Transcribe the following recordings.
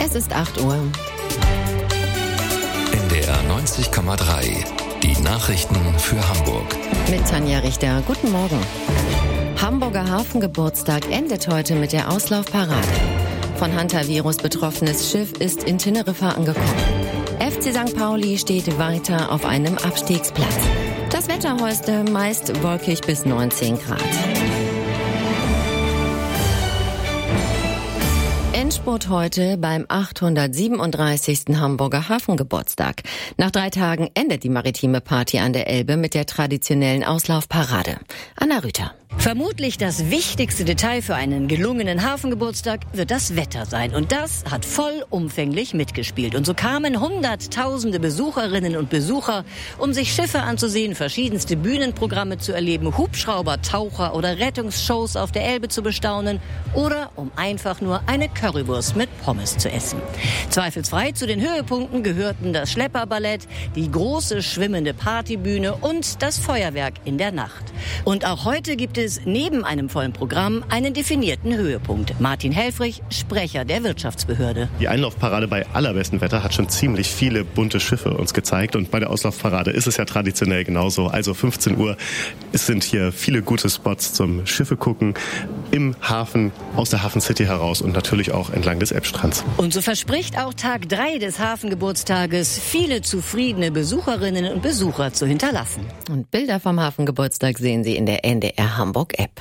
Es ist 8 Uhr. NDR 90,3. Die Nachrichten für Hamburg. Mit Tanja Richter. Guten Morgen. Hamburger Hafengeburtstag endet heute mit der Auslaufparade. Von Hantavirus betroffenes Schiff ist in Teneriffa angekommen. FC St. Pauli steht weiter auf einem Abstiegsplatz. Das Wetter heute meist wolkig bis 19 Grad. Endspurt heute beim 837. Hamburger Hafengeburtstag. Nach 3 Tagen endet die maritime Party an der Elbe mit der traditionellen Auslaufparade. Anna Rüther. Vermutlich das wichtigste Detail für einen gelungenen Hafengeburtstag wird das Wetter sein. Und das hat vollumfänglich mitgespielt. Und so kamen Hunderttausende Besucherinnen und Besucher, um sich Schiffe anzusehen, verschiedenste Bühnenprogramme zu erleben, Hubschrauber, Taucher oder Rettungsshows auf der Elbe zu bestaunen oder um einfach nur eine Currywurst mit Pommes zu essen. Zweifelsfrei zu den Höhepunkten gehörten das Schlepperballett, die große schwimmende Partybühne und das Feuerwerk in der Nacht. Und auch heute gibt es neben einem vollen Programm einen definierten Höhepunkt. Martin Helfrich, Sprecher der Wirtschaftsbehörde. Die Einlaufparade bei allerbestem Wetter hat schon ziemlich viele bunte Schiffe uns gezeigt. Und bei der Auslaufparade ist es ja traditionell genauso. Also 15 Uhr, es sind hier viele gute Spots zum Schiffe gucken, im Hafen, aus der Hafen City heraus und natürlich auch entlang des Elbstrands. Und so verspricht auch Tag 3 des Hafengeburtstages viele zufriedene Besucherinnen und Besucher zu hinterlassen. Und Bilder vom Hafengeburtstag sehen Sie in der NDR Hamburg-App.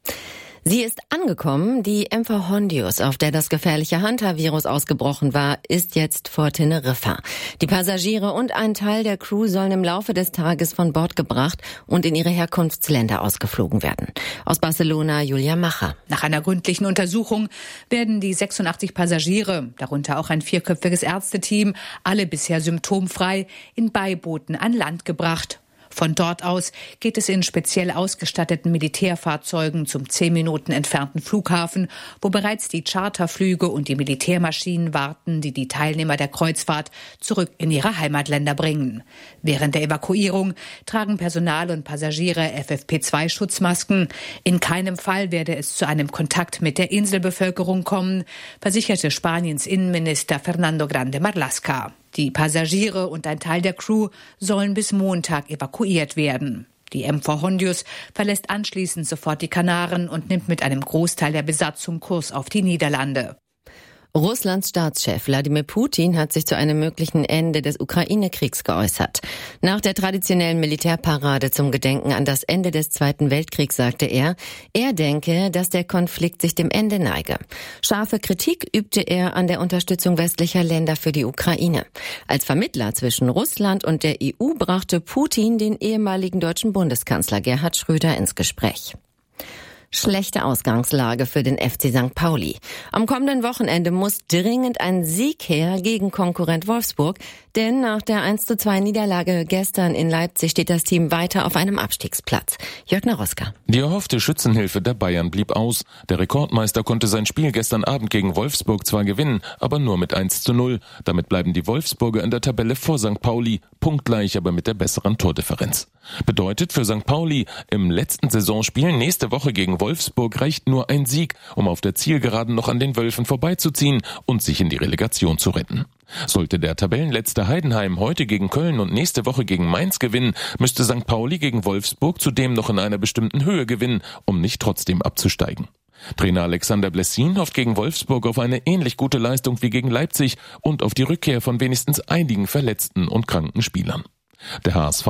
Sie ist angekommen. Die MV Hondius, auf der das gefährliche Hantavirus ausgebrochen war, ist jetzt vor Teneriffa. Die Passagiere und ein Teil der Crew sollen im Laufe des Tages von Bord gebracht und in ihre Herkunftsländer ausgeflogen werden. Aus Barcelona, Julia Macher. Nach einer gründlichen Untersuchung werden die 86 Passagiere, darunter auch ein 4-köpfiges Ärzteteam, alle bisher symptomfrei, in Beibooten an Land gebracht. Von dort aus geht es in speziell ausgestatteten Militärfahrzeugen zum 10 Minuten entfernten Flughafen, wo bereits die Charterflüge und die Militärmaschinen warten, die die Teilnehmer der Kreuzfahrt zurück in ihre Heimatländer bringen. Während der Evakuierung tragen Personal und Passagiere FFP2-Schutzmasken. In keinem Fall werde es zu einem Kontakt mit der Inselbevölkerung kommen, versicherte Spaniens Innenminister Fernando Grande Marlaska. Die Passagiere und ein Teil der Crew sollen bis Montag evakuiert werden. Die MV Hondius verlässt anschließend sofort die Kanaren und nimmt mit einem Großteil der Besatzung Kurs auf die Niederlande. Russlands Staatschef Wladimir Putin hat sich zu einem möglichen Ende des Ukraine-Kriegs geäußert. Nach der traditionellen Militärparade zum Gedenken an das Ende des Zweiten Weltkriegs sagte er denke, dass der Konflikt sich dem Ende neige. Scharfe Kritik übte er an der Unterstützung westlicher Länder für die Ukraine. Als Vermittler zwischen Russland und der EU brachte Putin den ehemaligen deutschen Bundeskanzler Gerhard Schröder ins Gespräch. Schlechte Ausgangslage für den FC St. Pauli. Am kommenden Wochenende muss dringend ein Sieg her gegen Konkurrent Wolfsburg, denn nach der 1:2 Niederlage gestern in Leipzig steht das Team weiter auf einem Abstiegsplatz. Jörg Naroska. Die erhoffte Schützenhilfe der Bayern blieb aus. Der Rekordmeister konnte sein Spiel gestern Abend gegen Wolfsburg zwar gewinnen, aber nur mit 1:0. Damit bleiben die Wolfsburger in der Tabelle vor St. Pauli, punktgleich, aber mit der besseren Tordifferenz. Bedeutet für St. Pauli, im letzten Saisonspiel nächste Woche gegen Wolfsburg reicht nur ein Sieg, um auf der Zielgeraden noch an den Wölfen vorbeizuziehen und sich in die Relegation zu retten. Sollte der Tabellenletzte Heidenheim heute gegen Köln und nächste Woche gegen Mainz gewinnen, müsste St. Pauli gegen Wolfsburg zudem noch in einer bestimmten Höhe gewinnen, um nicht trotzdem abzusteigen. Trainer Alexander Blessin hofft gegen Wolfsburg auf eine ähnlich gute Leistung wie gegen Leipzig und auf die Rückkehr von wenigstens einigen verletzten und kranken Spielern. Der HSV